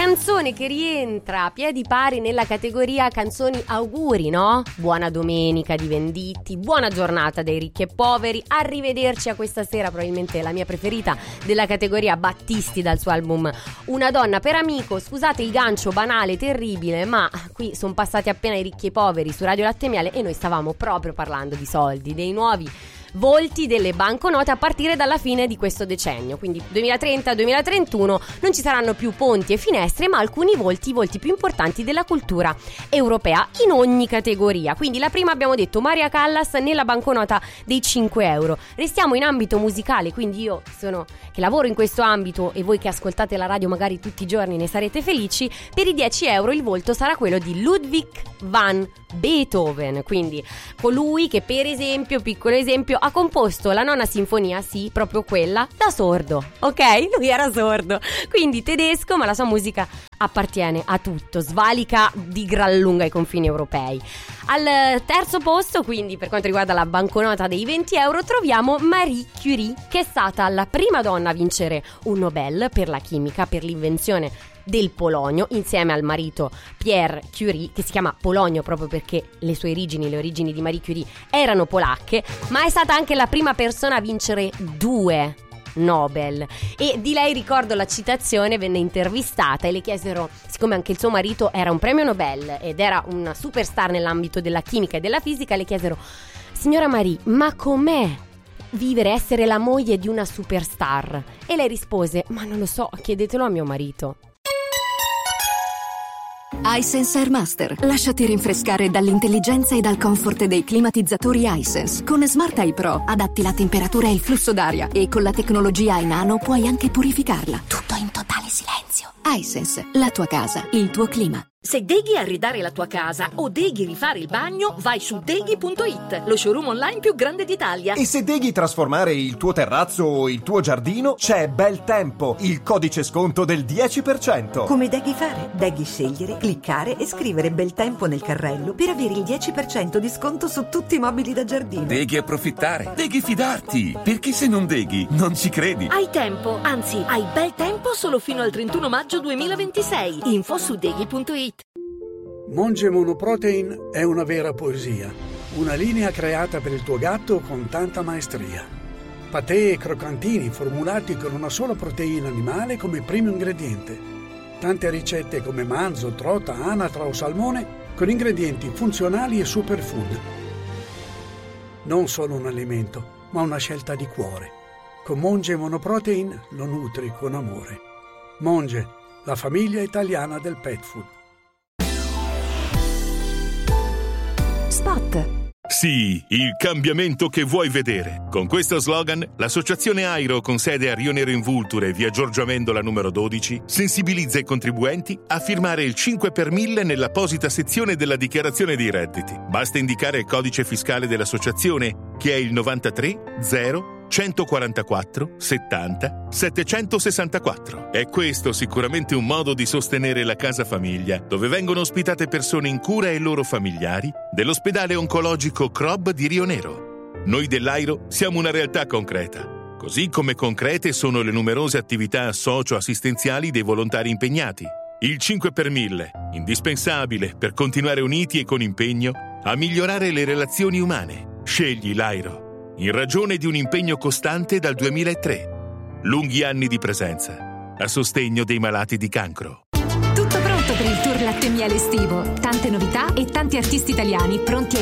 canzone che rientra a piedi pari nella categoria canzoni auguri, no? Buona domenica di Venditti, buona giornata dei ricchi e poveri, arrivederci a questa sera, probabilmente la mia preferita della categoria, Battisti dal suo album Una donna per amico. Scusate il gancio banale, terribile, ma qui sono passati appena i ricchi e poveri su Radio Latte e Miele e noi stavamo proprio parlando di soldi, dei nuovi volti delle banconote a partire dalla fine di questo decennio, quindi 2030-2031 non ci saranno più ponti e finestre, ma alcuni volti, i volti più importanti della cultura europea in ogni categoria. Quindi la prima abbiamo detto Maria Callas nella banconota dei 5 euro. Restiamo in ambito musicale, quindi io che lavoro in questo ambito e voi che ascoltate la radio magari tutti i giorni ne sarete felici. Per i 10 euro il volto sarà quello di Ludwig van Beethoven, quindi colui che per esempio, piccolo esempio, ha composto la nona sinfonia, sì, proprio quella, da sordo, ok? Lui era sordo, quindi tedesco, ma la sua musica appartiene a tutto, svalica di gran lunga i confini europei. Al terzo posto, quindi per quanto riguarda la banconota dei 20 euro, troviamo Marie Curie, che è stata la prima donna a vincere un Nobel per la chimica, per l'invenzione del polonio, insieme al marito Pierre Curie, che si chiama Polonio proprio perché le origini di Marie Curie erano polacche, ma è stata anche la prima persona a vincere 2 Nobel. E di lei ricordo la citazione, venne intervistata e le chiesero, siccome anche il suo marito era un premio Nobel ed era una superstar nell'ambito della chimica e della fisica, le chiesero: signora Marie, ma com'è vivere, essere la moglie di una superstar? E lei rispose: ma non lo so, chiedetelo a mio marito. iSense Air Master. Lasciati rinfrescare dall'intelligenza e dal comfort dei climatizzatori iSense. Con Smart Eye Pro adatti la temperatura e il flusso d'aria e con la tecnologia iNano puoi anche purificarla. Tutto in totale silenzio. iSense, la tua casa, il tuo clima. Se deghi arredare la tua casa o deghi rifare il bagno, vai su deghi.it, lo showroom online più grande d'Italia. E se deghi trasformare il tuo terrazzo o il tuo giardino, c'è Bel Tempo, il codice sconto del 10%. Come deghi fare? Deghi scegliere, cliccare e scrivere Bel Tempo nel carrello per avere il 10% di sconto su tutti i mobili da giardino. Deghi approfittare, deghi fidarti, perché se non deghi non ci credi. Hai tempo, anzi hai bel tempo solo fino al 31 maggio 2026. Info su deghi.it. Monge Monoprotein è una vera poesia, una linea creata per il tuo gatto con tanta maestria. Patè e croccantini formulati con una sola proteina animale come primo ingrediente. Tante ricette come manzo, trota, anatra o salmone con ingredienti funzionali e superfood. Non solo un alimento, ma una scelta di cuore. Con Monge Monoprotein lo nutri con amore. Monge, la famiglia italiana del pet food. Spot. Sì, il cambiamento che vuoi vedere. Con questo slogan, l'associazione Airo, con sede a Rio Nero in Vulture, via Giorgio Amendola numero 12, sensibilizza i contribuenti a firmare il 5 per 1000 nell'apposita sezione della dichiarazione dei redditi. Basta indicare il codice fiscale dell'associazione, che è il 93 0 144 70 764. È questo sicuramente un modo di sostenere la Casa Famiglia, dove vengono ospitate persone in cura e loro familiari dell'ospedale oncologico CROB di Rio Nero. Noi dell'Airo siamo una realtà concreta, così come concrete sono le numerose attività socio-assistenziali dei volontari impegnati. Il 5 per 1000, indispensabile per continuare uniti e con impegno a migliorare le relazioni umane. Scegli l'Airo, in ragione di un impegno costante dal 2003. Lunghi anni di presenza a sostegno dei malati di cancro. Tutto pronto per il tour Latte e Miele estivo. Tante novità e tanti artisti italiani pronti a